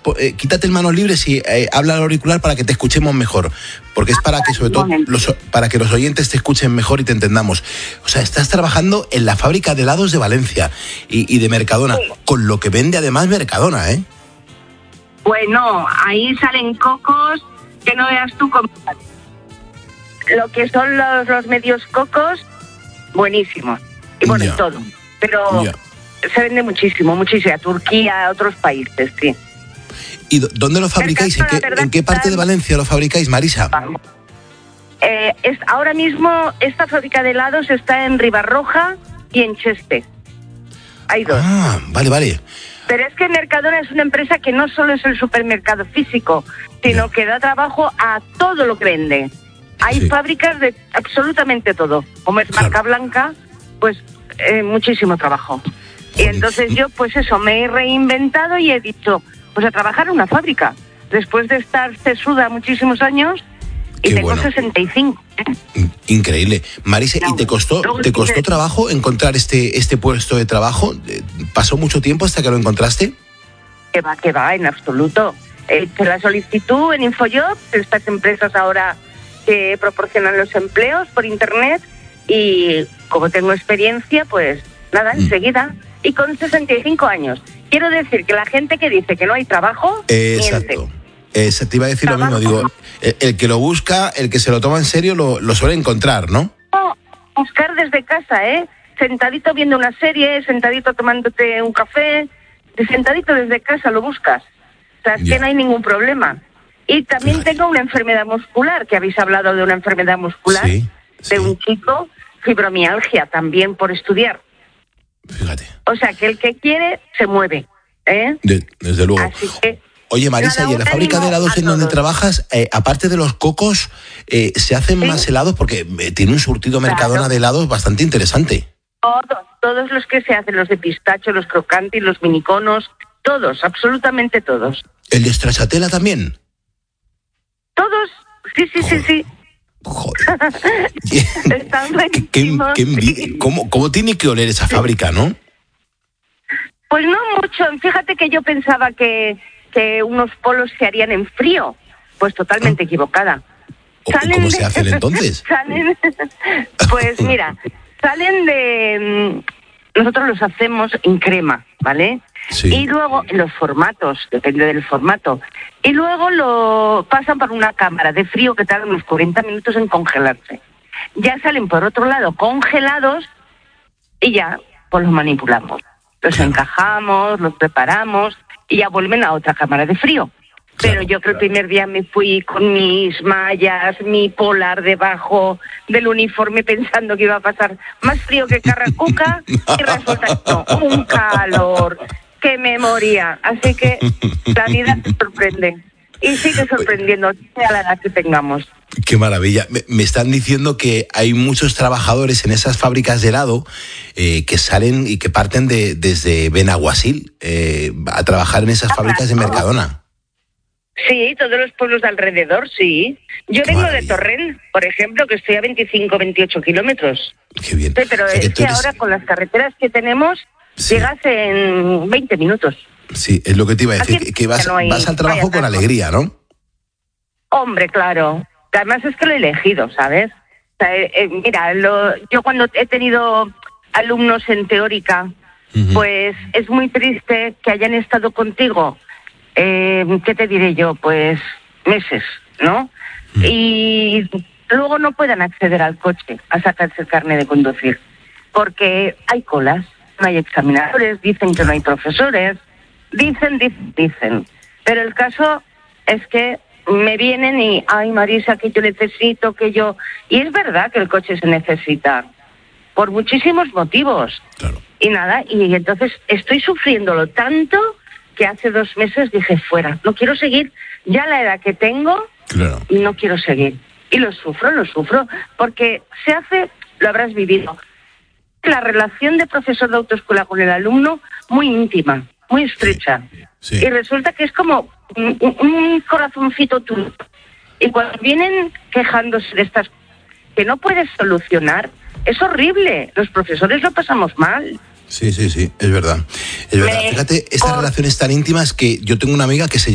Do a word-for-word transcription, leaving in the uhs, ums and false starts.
eh, quítate el manos libres y eh, habla al auricular para que te escuchemos mejor, porque es para que sobre todo los, para que los oyentes te escuchen mejor y te entendamos. O sea, estás trabajando en la fábrica de helados de Valencia y, y de Mercadona, sí, con lo que vende además Mercadona, ¿eh? Bueno, ahí salen cocos que no veas tú cómo. Lo que son los, los medios cocos, buenísimos. Y bueno, Ya. y todo. Pero Ya. se vende muchísimo, muchísimo. A Turquía, a otros países, sí. ¿Y dónde lo fabricáis? ¿En qué, ¿En qué parte de Valencia lo fabricáis, Marisa? Eh, es, ahora mismo esta fábrica de helados está en Ribarroja y en Cheste. Hay dos. Ah, vale, vale. Pero es que Mercadona es una empresa que no solo es el supermercado físico, sino que da trabajo a todo lo que vende. Hay Sí. fábricas de absolutamente todo. Como es marca Claro. blanca, pues eh, muchísimo trabajo. Y entonces yo, pues eso, me he reinventado y he dicho, pues a trabajar en una fábrica. Después de estar cesuda muchísimos años, y Qué tengo bueno. sesenta y cinco. ¿eh? Increíble. Marisa, ¿y te costó, te costó trabajo encontrar este, este puesto de trabajo? ¿Pasó mucho tiempo hasta que lo encontraste? Que va, que va, en absoluto. He hecho la solicitud en InfoJobs, estas empresas ahora que proporcionan los empleos por internet, y como tengo experiencia, pues nada, Mm. enseguida. Y con sesenta y cinco años. Quiero decir que la gente que dice que no hay trabajo, Eh, miente. exacto. Eh, te iba a decir Trabajo. lo mismo. Digo, el, el que lo busca, el que se lo toma en serio, lo, lo suele encontrar, ¿no? No, buscar desde casa, ¿eh? Sentadito viendo una serie, sentadito tomándote un café, de sentadito desde casa lo buscas. O sea, es Ya. que no hay ningún problema. Y también Fíjate. tengo una enfermedad muscular, que habéis hablado de una enfermedad muscular, Sí, de sí. un chico, fibromialgia, también por estudiar. Fíjate. O sea, que el que quiere, se mueve, ¿eh? De- desde luego. Así que... Oye, Marisa, nada, ¿y en la un fábrica de ánimo helados a en donde todos. trabajas, eh, aparte de los cocos, eh, se hacen Sí. más helados? Porque eh, tiene un surtido Claro. Mercadona de helados bastante interesante. Todos, todos los que se hacen, los de pistacho, los crocantes, los miniconos, todos, absolutamente todos. ¿El de stracciatella también? Todos, sí, sí, sí, sí. Joder. Están ¿Qué, qué, buenísimos, qué envi- sí. ¿Cómo, ¿Cómo tiene que oler esa fábrica, no? Pues no mucho. Fíjate que yo pensaba que, que unos polos se harían en frío. Pues totalmente equivocada. ¿O- o ¿Cómo se hacen entonces? Salen, pues mira, salen de... mm, Nosotros los hacemos en crema, ¿vale? Sí. Y luego, en los formatos, depende del formato. Y luego lo pasan por una cámara de frío que tarda unos cuarenta minutos en congelarse. Ya salen por otro lado congelados y ya pues los manipulamos. Los Claro. encajamos, los preparamos y ya vuelven a otra cámara de frío. Pero Claro, yo que el primer día me fui con mis mallas, mi polar debajo del uniforme pensando que iba a pasar más frío que Carracuca y resulta que no, un calor que me moría. Así que la vida te sorprende y sigue sorprendiendo sea la edad que tengamos. Qué maravilla. Me, me están diciendo que hay muchos trabajadores en esas fábricas de helado eh, que salen y que parten de, desde Benaguasil eh, a trabajar en esas fábricas de Mercadona. Sí, todos los pueblos de alrededor, sí. Yo Qué vengo maravilla. de Torrent, por ejemplo, que estoy a veinticinco, veintiocho kilómetros. Qué bien. Sí, pero O sea, que es tú que eres- ahora con las carreteras que tenemos, Sí. llegas en veinte minutos. Sí, es lo que te iba a decir, Aquí que, que vas, no hay- vas al no hay trabajo con atasco. alegría, ¿no? Hombre, claro. Que además es que lo he elegido, ¿sabes? O sea, eh, eh, mira, lo, yo cuando he tenido alumnos en teórica, Ujú. pues es muy triste que hayan estado contigo, eh, ¿qué te diré yo? Pues meses, ¿no? Mm. Y luego no puedan acceder al coche a sacarse el carnet de conducir, porque hay colas, no hay examinadores, dicen que no hay profesores, dicen, dicen, dicen. Pero el caso es que me vienen y, ay Marisa, que yo necesito, que yo... Y es verdad que el coche se necesita, por muchísimos motivos. Claro. Y nada, y entonces estoy sufriéndolo tanto que hace dos meses dije, fuera, no quiero seguir, ya la edad que tengo, Claro. no quiero seguir. Y lo sufro, lo sufro, porque se hace, lo habrás vivido, la relación de profesor de autoescuela con el alumno muy íntima, muy estrecha. Sí. Y resulta que es como un, un corazoncito tuyo. Y cuando vienen quejándose de estas que no puedes solucionar, es horrible. Los profesores lo pasamos mal. Sí, sí, sí, es verdad. Es verdad. Me- Fíjate, estas por- relaciones tan íntimas que yo tengo una amiga que se